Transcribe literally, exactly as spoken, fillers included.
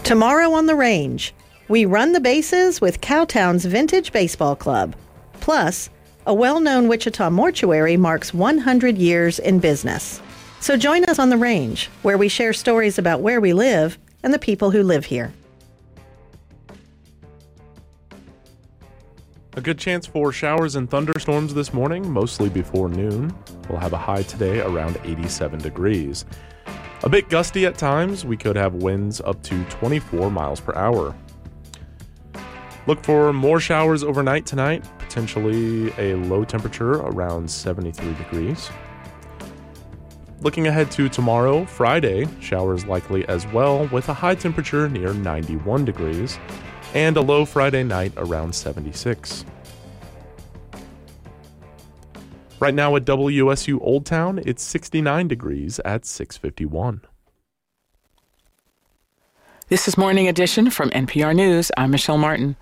Tomorrow on the Range, we run the bases with Cowtown's Vintage Baseball Club. Plus, a well-known Wichita mortuary marks one hundred years in business. So join us on the Range, where we share stories about where we live and the people who live here. A good chance for showers and thunderstorms this morning, mostly before noon. We'll have a high today around eighty-seven degrees. A bit gusty at times. We could have winds up to twenty-four miles per hour. Look for more showers overnight tonight, potentially a low temperature around seventy-three degrees. Looking ahead to tomorrow, Friday, showers likely as well, with a high temperature near ninety-one degrees and a low Friday night around seventy-six. Right now at W S U Old Town, it's sixty-nine degrees at six fifty-one. This is Morning Edition from N P R News. I'm Michelle Martin.